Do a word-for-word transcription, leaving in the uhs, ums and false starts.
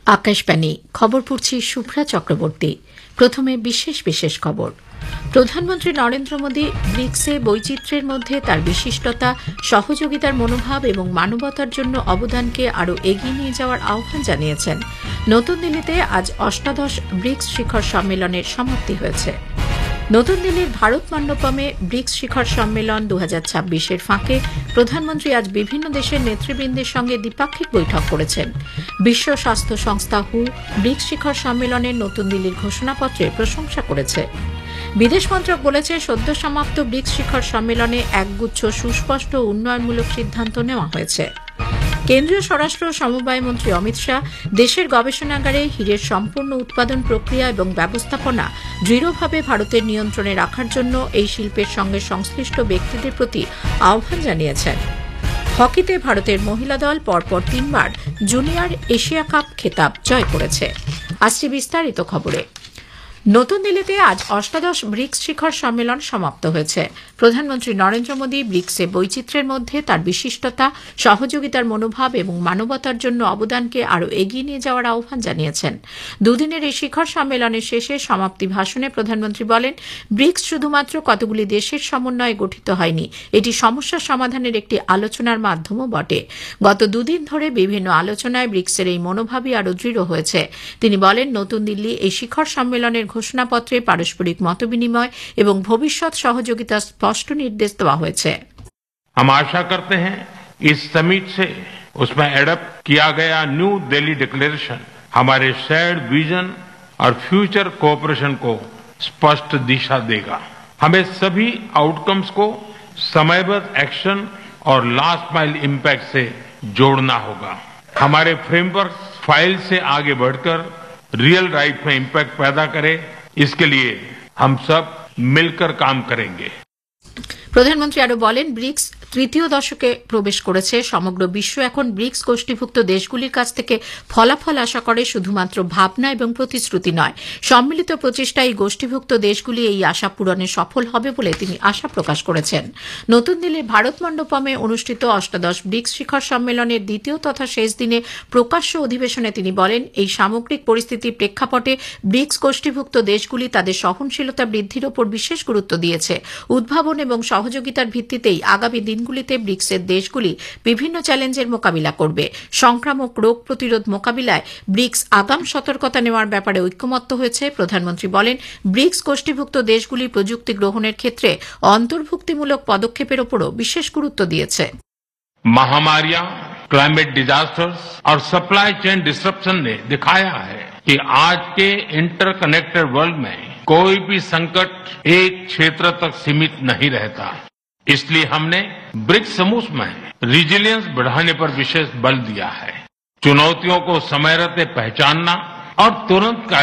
আকাশবাণী খবর পড়ছি শুভ্রা চক্রবর্তী। প্রথমে বিশেষ বিশেষ খবর। প্রধানমন্ত্রী নরেন্দ্র মোদী ব্রিক্সে বৈচিত্র্যের মধ্যে তার বিশিষ্টতা, সহযোগিতার মনোভাব এবং মানবতার জন্য অবদানকে আরও এগিয়ে নিয়ে যাওয়ার আহ্বান জানিয়েছেন। নতুন দিল্লিতে আজ অষ্টাদশ ব্রিক্স শিখর সম্মেলনের সমাপ্তি হয়েছে। নতুন দিল্লির ভারত মণ্ডপমে ব্রিক্স শিখর সম্মেলন দু হাজার ছাব্বিশের ফাঁকে প্রধানমন্ত্রী আজ বিভিন্ন দেশের নেতৃবৃন্দের সঙ্গে দ্বিপাক্ষিক বৈঠক করেছেন। বিশ্ব স্বাস্থ্য সংস্থা হু ব্রিক্স শিখর সম্মেলনের নতুন দিল্লির ঘোষণাপত্রে প্রশংসা করেছে। বিদেশ মন্ত্রক বলেছে, সদ্য সমাপ্ত ব্রিক্স শিখর সম্মেলনে একগুচ্ছ সুস্পষ্ট উন্নয়নমূলক সিদ্ধান্ত নেওয়া হয়েছে। কেন্দ্রীয় স্বরাষ্ট্র সমবায় মন্ত্রী অমিত শাহ দেশের গবেষণাগারে হীরের সম্পূর্ণ উৎপাদন প্রক্রিয়া এবং ব্যবস্থাপনা দৃঢ়ভাবে ভারতের নিয়ন্ত্রণে রাখার জন্য এই শিল্পের সঙ্গে সংশ্লিষ্ট ব্যক্তিদের প্রতি আহ্বান জানিয়েছেন। হকিতে ভারতের মহিলা দল পরপর তিনবার জুনিয়র এশিয়া কাপ খেতাব জয় করেছে। আসছে বিস্তারিত খবরে। নতুন দিল্লিতে আজ অষ্টাদশ ব্রিক্স শিখর সম্মেলন সমাপ্ত হয়েছে। প্রধানমন্ত্রী নরেন্দ্র মোদী ব্রিক্সে বৈচিত্র্যের মধ্যে তার বিশিষ্টতা, সহযোগিতার মনোভাব এবং মানবতার জন্য অবদানকে আরও এগিয়ে নিয়ে যাওয়ার আহ্বান জানিয়েছেন। দুদিনের এই শিখর সম্মেলনের শেষে সমাপ্তি ভাষণে প্রধানমন্ত্রী বলেন, ব্রিক্স শুধুমাত্র কতগুলি দেশের সমন্বয়ে গঠিত হয়নি, এটি সমস্যা সমাধানের একটি আলোচনার মাধ্যমও বটে। গত দুদিন ধরে বিভিন্ন আলোচনায় ব্রিক্সের এই মনোভাবই আরও দৃঢ় হয়েছে। তিনি বলেন, নতুন দিল্লি এই শিখর সম্মেলনের ঘোষণাপত্রে পারস্পরিক মতবিনিময় এবং ভবিষ্যৎ সহযোগিতার স্পষ্ট নির্দেশ দেওয়া হয়েছে। हम आशा करते हैं इस समिट से उसमें एडप्ट किया गया न्यू दिल्ली डिक्लेरेशन हमारे शेयर्ड विजन और फ्यूचर कोऑपरेशन को स्पष्ट दिशा देगा। हमें सभी आउटकम्स को समयबद्ध एक्शन और लास्ट माइल इम्पैक्ट से जोड़ना होगा। हमारे फ्रेमवर्क फाइल से आगे बढ़कर रियल लाइफ में इम्पैक्ट पैदा करे, इसके लिए हम सब मिलकर काम करेंगे। প্রধানমন্ত্রী আরও বলেন, ব্রিক্স তৃতীয় দশকে প্রবেশ করেছে। সমগ্র বিশ্ব এখন ব্রিক্স গোষ্ঠীভুক্ত দেশগুলির কাছ থেকে ফলাফল আশা করে, শুধুমাত্র ভাবনা এবং প্রতিশ্রুতি নয়। সম্মিলিত প্রচেষ্টায় এই গোষ্ঠীভুক্ত দেশগুলি এই আশা পূরণে সফল হবে বলে তিনি আশা প্রকাশ করেছেন। নতুন দিল্লির ভারত মণ্ডপমে অনুষ্ঠিত অষ্টাদশ ব্রিক্স শিখর সম্মেলনের দ্বিতীয় তথা শেষ দিনে প্রকাশ্য অধিবেশনে তিনি বলেন, এই সামগ্রিক পরিস্থিতির প্রেক্ষাপটে ব্রিক্স গোষ্ঠীভুক্ত দেশগুলি তাদের সহনশীলতা বৃদ্ধির ওপর বিশেষ গুরুত্ব দিয়েছে। উদ্ভাবন এবং সহযোগিতার ভিত্তিতেই আগামী দিনগুলিতে ব্রিক্সের দেশগুলি বিভিন্ন চ্যালেঞ্জের মোকাবিলা করবে। সংক্রামক রোগ প্রতিরোধ মোকাবিলায় ব্রিক্স আগাম সতর্কতা নেওয়ার ব্যাপারে ঐকমত্য হয়েছে। প্রধানমন্ত্রী বলেন, ব্রিক্স গোষ্ঠীভুক্ত দেশগুলি প্রযুক্তি গ্রহণের ক্ষেত্রে অন্তর্ভুক্তিমূলক পদক্ষেপের ওপরও বিশেষ গুরুত্ব দিয়েছে। महामारियां, क्लाइमेट डिजास्टर्स और सप्लाई चेन डिसरप्शन ने दिखाया है कि आज के इंटरकनेक्टेड वर्ल्ड में कोई भी संकट एक क्षेत्र तक सीमित नहीं रहता। इसलिए हमने ब्रिक्स समूह में रिजिलियंस बढ़ाने पर विशेष बल दिया है। चुनौतियों को समय रहते पहचानना और तुरंत